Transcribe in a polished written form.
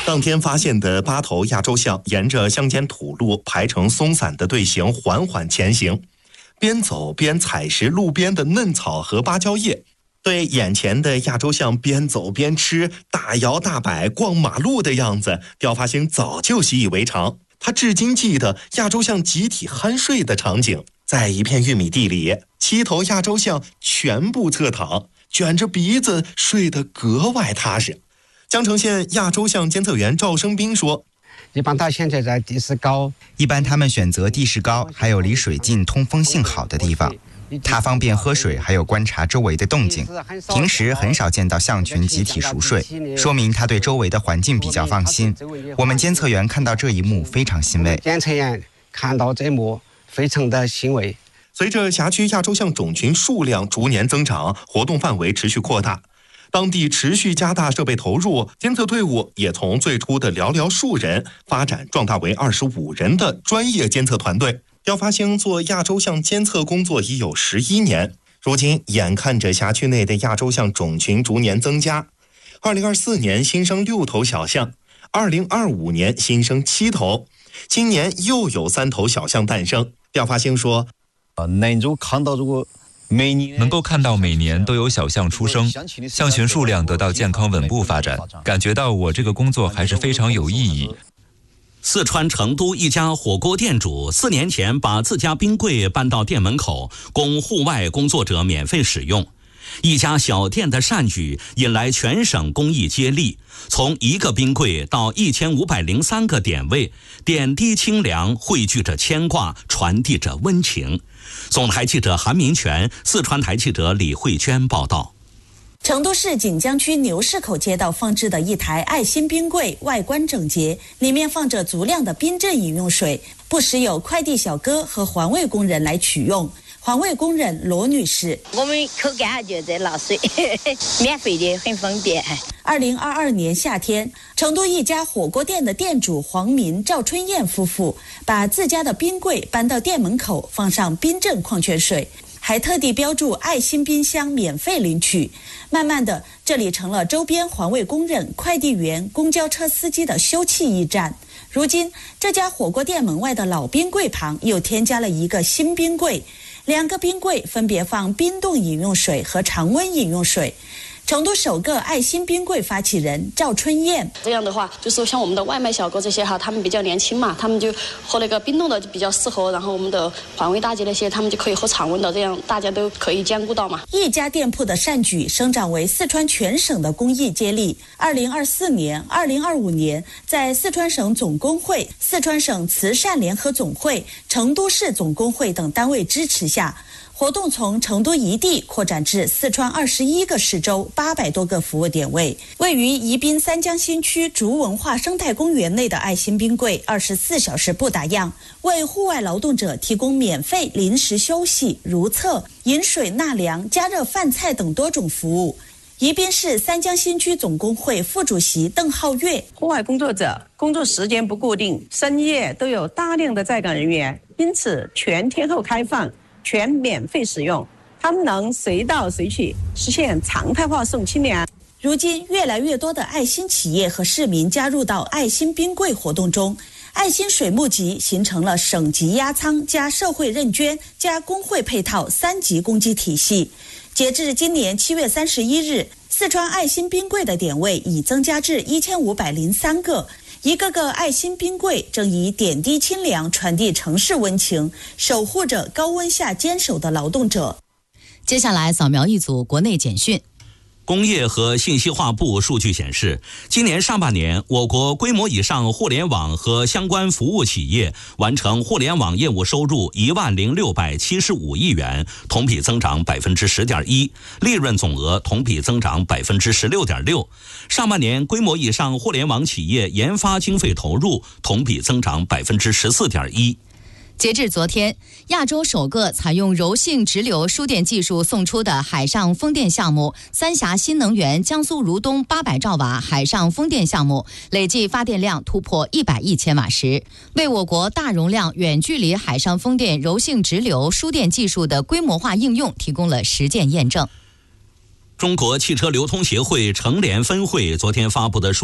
当天发现的8头亚洲象沿着乡间土路排成松散的队形缓缓前行，边走边采食路边的嫩草和芭蕉叶。对眼前的亚洲象边走边吃、大摇大摆逛马路的样子，刁发星早就习以为常。他至今记得亚洲象集体酣睡的场景，在一片玉米地里，7头亚洲象全部侧躺，卷着鼻子睡得格外踏实。江城县亚洲象监测员赵生斌说， 一般它现在在地势高， 一般他们选择地势高还有离水近通风性好的地方，它方便喝水还有观察周围的动静。平时很少见到象群集体熟睡，说明它对周围的环境比较放心。我们监测员看到这一幕非常欣慰。 监测员看到这一幕非常的欣慰。 随着辖区亚洲象种群数量逐年增长，活动范围持续扩大，当地持续加大设备投入，监测队伍也从最初的寥寥数人发展壮大为25人的专业监测团队。刁发星做亚洲象监测工作已有11年，如今眼看着辖区内的亚洲象种群逐年增加，2024年新生6头小象，2025年新生7头，今年又有3头小象诞生。刁发星说， 能够看到每年都有小象出生，象群数量得到健康稳步发展，感觉到我这个工作还是非常有意义。 四川成都一家火锅店主4年前把自家冰柜搬到店门口，供户外工作者免费使用。一家小店的善举引来全省公益接力，从1个冰柜到1503个点位，点滴清凉，汇聚着牵挂，传递着温情。总台记者韩民全，四川台记者李慧娟报道。 成都市锦江区牛市口街道放置的一台爱心冰柜，外观整洁，里面放着足量的冰镇饮用水，不时有快递小哥和环卫工人来取用。环卫工人罗女士， 我们口干就在拿水，免费的，很方便。 2022年夏天，成都一家火锅店的店主黄民、赵春燕夫妇把自家的冰柜搬到店门口，放上冰镇矿泉水，还特地标注爱心冰箱免费领取。慢慢的，这里成了周边环卫工人、快递员、公交车司机的休憩驿站。如今，这家火锅店门外的老冰柜旁又添加了一个新冰柜，2个冰柜分别放冰冻饮用水和常温饮用水。成都首个爱心冰柜发起人赵春燕， 这样的话就是像我们的外卖小哥这些他们比较年轻嘛，他们就喝那个冰冻的比较适合，然后我们的环卫大姐那些他们就可以喝常温的，这样大家都可以兼顾到嘛。 一家店铺的善举生长为四川全省的公益接力。2024年、2025年，在四川省总工会、四川省慈善联合总会、成都市总工会等单位支持下，活动从成都一地扩展至四川21个市州800多个服务点位。位于宜宾三江新区竹文化生态公园内的爱心冰柜24小时不打烊，为户外劳动者提供免费临时休息、如厕、饮水纳凉、加热饭菜等多种服务。宜宾市三江新区总工会副主席邓浩月， 户外工作者工作时间不固定，深夜都有大量的在岗人员，因此全天候开放，全免费使用，他们能随到随去，实现常态化送清凉。 如今，越来越多的爱心企业和市民加入到爱心冰柜活动中，爱心水募集形成了省级压仓加社会认捐加工会配套3级公积体系。截至今年7月31日，四川爱心冰柜的点位已增加至1503个。一个个爱心冰柜正以点滴清凉传递城市温情，守护着高温下坚守的劳动者。 接下来扫描一组国内简讯。 工业和信息化部数据显示，今年上半年，我国规模以上互联网和相关服务企业完成互联网业务收入10675亿元，同比增长10.1%，利润总额同比增长16.6%。上半年规模以上互联网企业研发经费投入同比增长14.1%。 截至昨天，亚洲首个采用柔性直流输电技术送出的海上风电项目三峡新能源江苏如东800兆瓦海上风电项目，累计发电量突破100亿千瓦时，为我国大容量远距离海上风电柔性直流输电技术的规模化应用提供了实践验证。 中国汽车流通协会成联分会昨天发布的